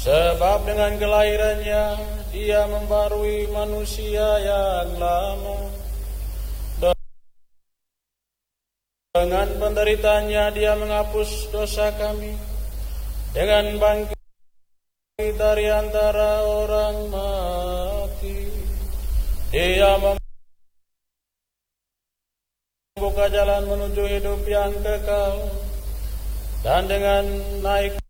Sebab dengan kelahirannya Dia membarui manusia yang lama. Dengan penderitaannya Dia menghapus dosa kami. Dengan bangkit dari antara orang mati, Dia membuka jalan menuju hidup yang kekal. Dan dengan naik